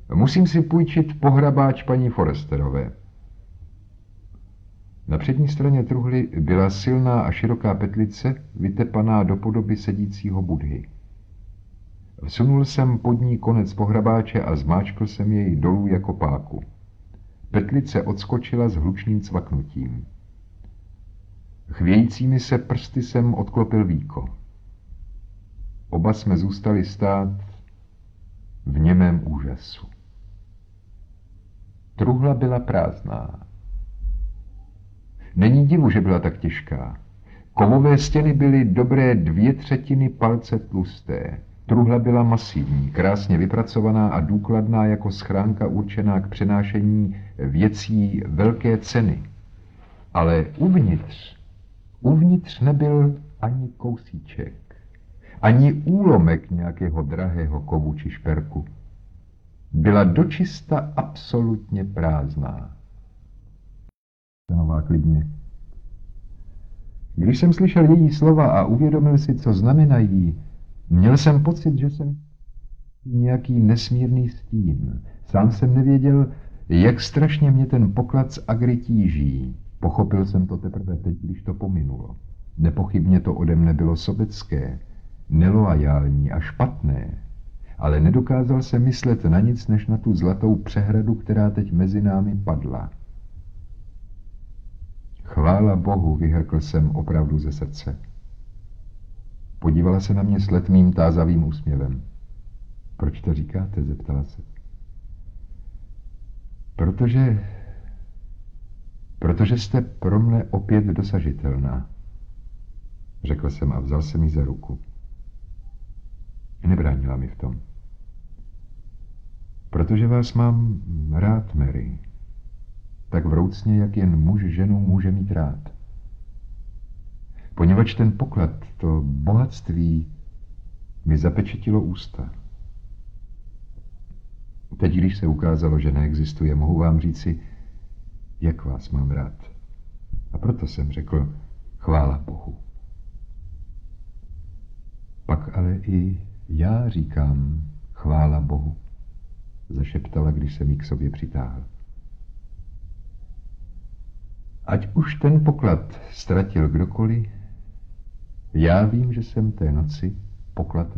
Musím si půjčit pohrabáč paní Foresterové. Na přední straně truhly byla silná a široká petlice, vytepaná do podoby sedícího Budhy. Vsunul jsem pod ní konec pohrabáče a zmáčkl jsem jej dolů jako páku. Petlice odskočila s hlučným cvaknutím. Chvějícími se prsty jsem odklopil víko. Oba jsme zůstali stát v němém úžasu. Truhla byla prázdná. Není divu, že byla tak těžká. Kovové stěny byly dobré 2/3 palce tlusté. Truhla byla masivní, krásně vypracovaná a důkladná jako schránka určená k přenášení věcí velké ceny. Ale uvnitř nebyl ani kousíček, ani úlomek nějakého drahého kovu či šperku. Byla dočista absolutně prázdná. Nová klidně. Když jsem slyšel její slova a uvědomil si, co znamenají, měl jsem pocit, že jsem nějaký nesmírný stín. Sám jsem nevěděl, jak strašně mě ten poklad z Agry tíží. Pochopil jsem to teprve teď, když to pominulo. Nepochybně to ode mne bylo sobecké, neloajální a špatné, ale nedokázal jsem myslet na nic, než na tu zlatou přehradu, která teď mezi námi padla. Chvála Bohu, vyhrkl jsem opravdu ze srdce. Podívala se na mě s letmým tázavým úsměvem. Proč to říkáte? Zeptala se. Protože jste pro mne opět dosažitelná, řekl jsem a vzal jsem jí za ruku. Nebránila mi v tom. Protože vás mám rád, Mary. Tak vroucně, jak jen muž ženu může mít rád. Poněvadž ten poklad, to bohatství, mi zapečetilo ústa. Teď, když se ukázalo, že neexistuje, mohu vám říci, jak vás mám rád. A proto jsem řekl, chvála Bohu. Pak ale i já říkám, chvála Bohu, zašeptala, když jsem jí k sobě přitáhl. Ať už ten poklad ztratil kdokoliv, já vím, že jsem té noci poklad